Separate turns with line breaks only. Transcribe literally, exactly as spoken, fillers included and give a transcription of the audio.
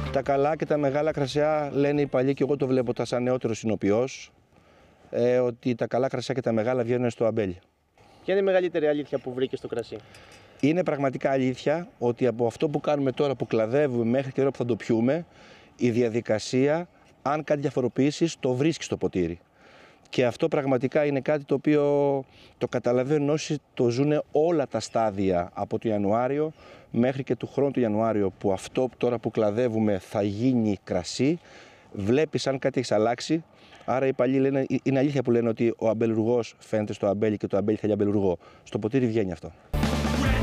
Τα καλά και τα μεγάλα κρασιά, λένε οι παλιοί, και εγώ το βλέπω τα σαν νεότερος συνοποιός, ε, ότι τα καλά κρασιά και τα μεγάλα βγαίνουν στο αμπέλι.
Ποια είναι η μεγαλύτερη αλήθεια που βρήκε στο κρασί?
Είναι πραγματικά αλήθεια ότι από αυτό που κάνουμε τώρα, που κλαδεύουμε μέχρι και ώρα που θα το πιούμε, η διαδικασία, αν κάτι διαφοροποιήσεις, το βρίσκεις στο ποτήρι. Και αυτό πραγματικά είναι κάτι το οποίο το καταλαβαίνουν όσοι το ζουν όλα τα στάδια από το Ιανουάριο μέχρι και του χρόνου του Ιανουάριο, που αυτό τώρα που κλαδεύουμε θα γίνει κρασί. Βλέπεις αν κάτι έχει αλλάξει. Άρα οι παλιοί λένε, είναι αλήθεια που λένε ότι ο αμπελουργός φαίνεται στο αμπέλι και το αμπέλι θέλει αμπελουργό. Στο ποτήρι βγαίνει αυτό.